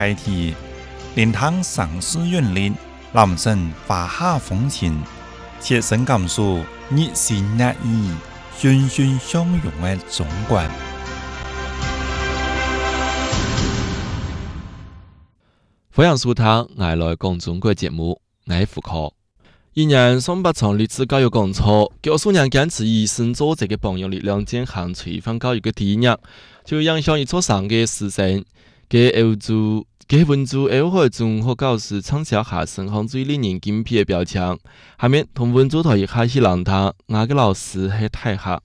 该题灵堂上师韵律，男生华夏风情，切身感受热情热意、欣欣向荣的中国。 欢迎收听《爱来讲中国》节目，我是胡科。一年上百场历史教育讲座，教书人坚持以身作则的榜样力量践行推翻教育的第一日，就影响一座上嘅师生，嘅文字欧海综合教师创造下身行最令人敬佩的标签。下面同文组台一开始让他，我嘅老师喺台下。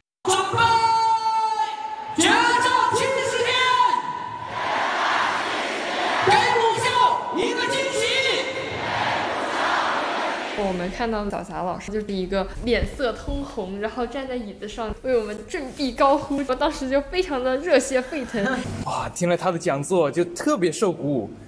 我们看到小霞老师就是一个脸色通红，然后站在椅子上为我们振臂高呼，我当时就非常的热血沸腾。 哇，听了他的讲座就特别受鼓舞。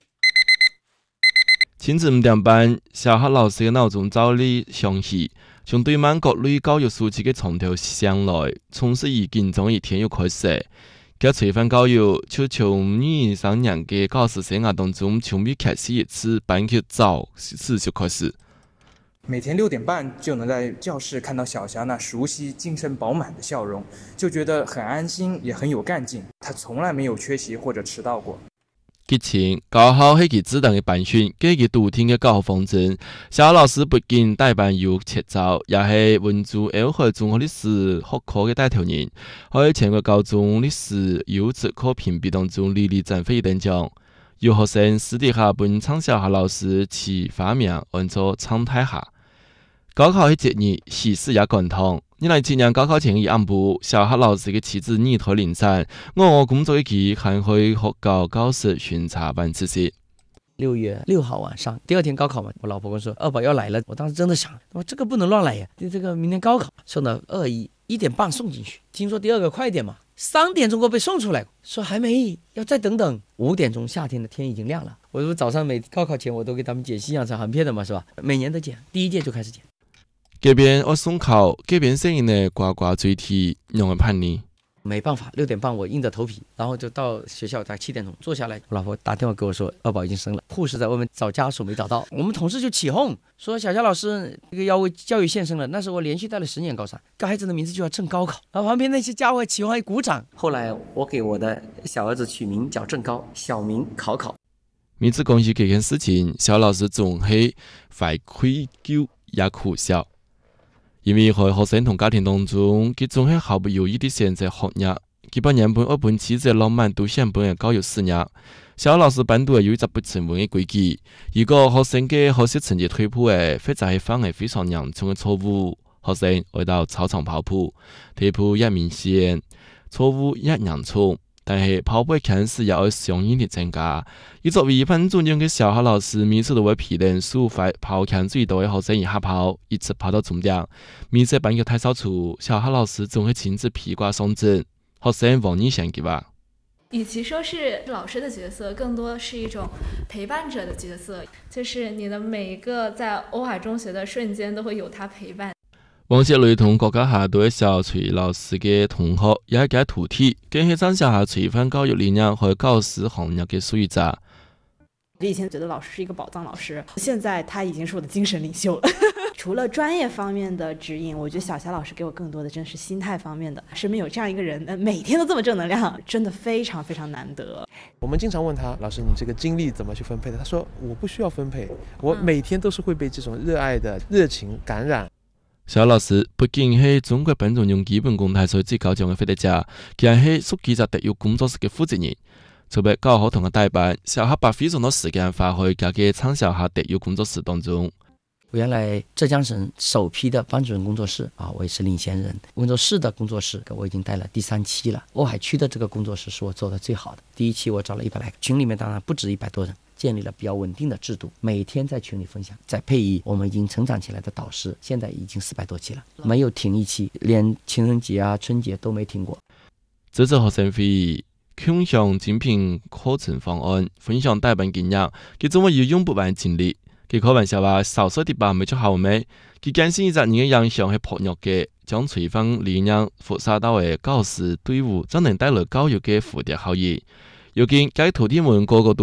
亲子5点半，小夏老师嘅脑中照例响起，从对满各类教育书籍嘅从头上来，从事以紧张一天又开始。嘅推翻教育，就从23年嘅教师生涯当中，从未开始一次班级早时就开始。 每天6点半就能在教室看到小霞那熟悉、精神饱满的笑容，就觉得很安心，也很有干劲。他从来没有缺席或者迟到过。 之前高考係佢指定嘅班訓，基佢獨天嘅教學方針。小老師不僅帶班有節奏，也係文字歐海綜合歷史學科嘅帶頭人，喺全國高中歷史優質科評比當中歷歷戰飛登獎。有學生私底下本唱小夏老師其花名按做唱太下。高考係節日，喜事也趕堂。2017年高考前一暗部，小夏老師嘅妻子二胎臨產，我工作一期還去學校教室巡查完此事。 6月6號晚上，第二天高考嘛，我老婆跟我說二寶要來了，我當時真的想，我這個不能亂來呀，這個明天高考送到1點半送進去，聽說第二個快點嘛，3點鐘過被送出來，說還沒，要再等等。5點鐘，夏天的天已經亮了。我早上每高考前我都給他們剪西洋菜，很片的嘛，是吧？每年都剪，第一屆就開始剪。 這邊我送考，這邊聲音呢呱呱追題，讓人叛逆。 沒辦法，6點半我硬着頭皮，然後就到學校，大概7點鐘坐下來。我老婆打電話給我說，二寶已經生了，護士在外面找家屬沒找到。我們同事就起哄，說小夏老師這個要為教育獻身了。那時候我連續帶了10年高三，孩子的名字就要正高考，然後旁邊那些家伙起哄還鼓掌。後來我給我的小兒子取名叫正高，小名考考。 每次講起這件事情，小老師總係懷愧疚也苦笑。因為喺學生同家庭當中，佢總係毫不猶豫地選擇學業。佢把原本2本妻子嘅浪漫都獻本嘅教育事業。小老師班度有一個不成文嘅規矩，如果學生嘅學習成績退步嘅，或者係犯係非常嚴重嘅錯誤，學生會到操場跑步，退步越明顯，錯誤越嚴重。但係跑步嘅強勢也要相應地增加。而作為班主任嘅小夏老師，每次都會批評抒發跑強最多嘅學生一下跑，一直跑到終點。每次班級太少處，小夏老師總會親自披掛上陣，學生望你想嘅吧。 與其說是老師的角色，更多是一種陪伴者的角色，就是你的每一個在歐海中學的瞬間都會有他陪伴。 王石雷同國家下對小崔老師嘅同學，也係佢徒弟，更係參下推翻教育理念和教師行業嘅屬者。 我以前覺得老師是一個寶藏老師，現在他已經是我的精神領袖了。除了專業方面的指引，我覺得小霞老師給我更多的真是心態方面的。身邊有這樣一個人，每天都這麼正能量，真的非常非常難得。 我們經常問他，老師你這個精力怎麼去分配的？他說我不需要分配，我每天都是會被這種熱愛的熱情感染。 小老師不僅係中國班中用基本功大賽最高獎嘅獲得者，佢係屬記者特約工作室嘅負責人。籌備教學同嘅代辦，小夏把非常多時間發揮佢嘅唱小夏特約工作室當中。 我原來浙江省首批的班主任工作室啊，我也是領先人。溫州市的工作室我已經帶了第3期了。瓯海區的這個工作室是我做的最好的。第1期我找了100來個，群裡面當然不止100多人，建立了比較穩定的制度，每天在群裡分享。再配以我們已經成長起來的導師，現在已經400多期了，沒有停1期，連情人節啊、春節都沒停過。 這次學生會議共享精品課程方案，分享代辦經驗，佢總會有用不完精力。佢開玩笑話，少說啲吧咪出後尾。佢堅信一隻人嘅影響係薄弱嘅，將推翻理念輻射到嘅教師隊伍，才能帶來教育嘅蝴蝶效應。如今，該徒弟們個個都